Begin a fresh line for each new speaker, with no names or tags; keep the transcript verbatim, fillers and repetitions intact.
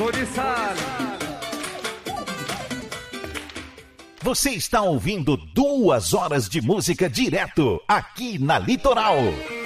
Forissal.
Você está ouvindo duas horas de música direto aqui na Litoral.